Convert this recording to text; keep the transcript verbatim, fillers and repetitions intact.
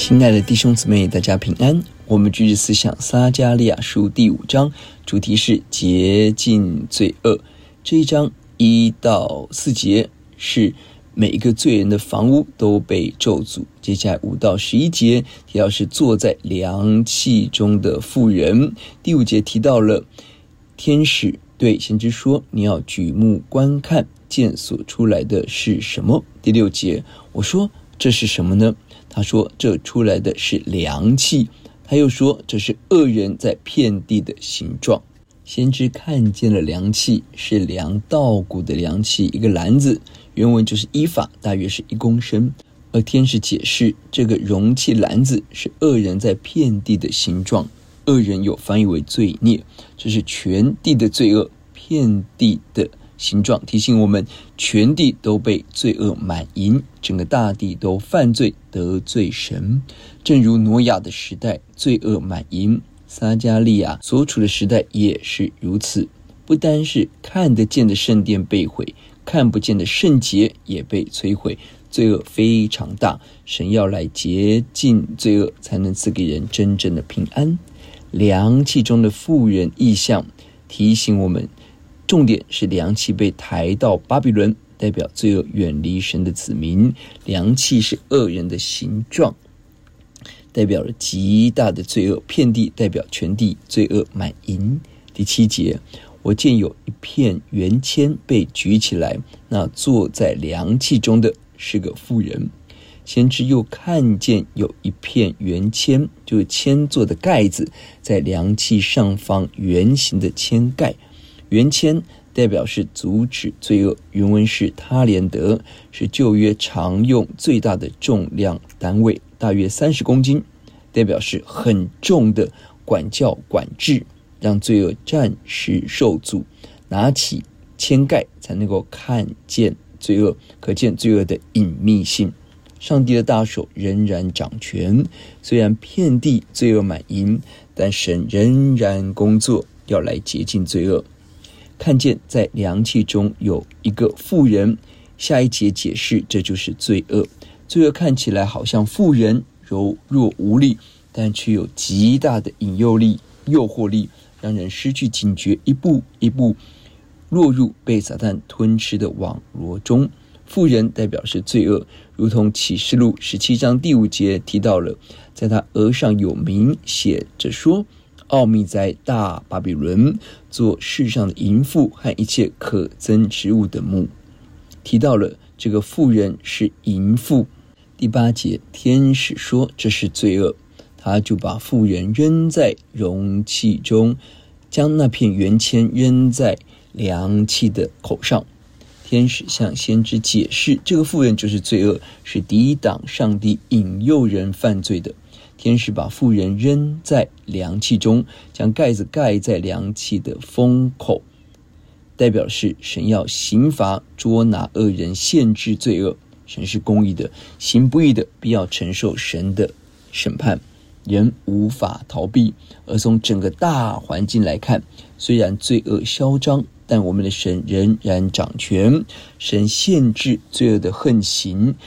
亲爱的弟兄姊妹，大家平安。我们继续思想撒迦利亚书第五章，主题是洁净罪恶。这一章一到四节是每一个罪人的房屋都被咒诅。接下来五到十一节提到是坐在凉气中的妇人。第五节提到了天使对先知说，你要举目观看，见所出来的是什么。第六节，我说这是什么呢？他说这出来的是凉气。他又说这是恶人在遍地的形状。先知看见了凉气，是量稻谷的凉气，一个篮子，原文就是依法，大约是一公升。而天使解释，这个容器篮子是恶人在遍地的形状。恶人有翻译为罪孽，这是全地的罪恶，遍地的形状，提醒我们全地都被罪恶满盈，整个大地都犯罪得罪神。正如挪亚的时代罪恶满盈，撒迦利亚所处的时代也是如此。不单是看得见的圣殿被毁，看不见的圣洁也被摧毁，罪恶非常大。神要来洁净罪恶，才能赐给人真正的平安。凉气中的妇人意象提醒我们，重点是凉气被抬到巴比伦，代表罪恶远离神的子民。凉气是恶人的形状，代表了极大的罪恶，遍地代表全地罪恶满盈。第七节，我见有一片圆签被举起来，那坐在凉气中的是个妇人。先知又看见有一片圆签，就是签座的盖子，在凉气上方圆形的签盖。圆签代表是阻止罪恶，原文是他连德，是旧约常用最大的重量单位，大约三十公斤，代表是很重的管教管制，让罪恶暂时受阻。拿起签盖才能够看见罪恶，可见罪恶的隐秘性。上帝的大手仍然掌权，虽然遍地罪恶满盈，但神仍然工作，要来洁净罪恶。看见在凉气中有一个妇人，下一节解释这就是罪恶。罪恶看起来好像妇人柔弱无力，但却有极大的引诱力、诱惑力，让人失去警觉，一步一步落入被撒旦吞吃的网罗中。妇人代表是罪恶，如同启示录十七章第五节提到了，在他额上有名写着说，奥秘在大巴比伦，做世上的淫妇和一切可憎之物的母。提到了这个妇人是淫妇。第八节，天使说这是罪恶，他就把妇人扔在容器中，将那片圆签扔在凉气的口上。天使向先知解释，这个妇人就是罪恶，是抵挡上帝引诱人犯罪的。天使把妇人扔在凉气中，将盖子盖在凉气的封口，代表是神要刑罚捉拿恶人，限制罪恶。神是公义的，行不义的必要承受神的审判，人无法逃避。而从整个大环境来看，虽然罪恶嚣张，但我们的神仍然掌权。神限制罪恶的横行，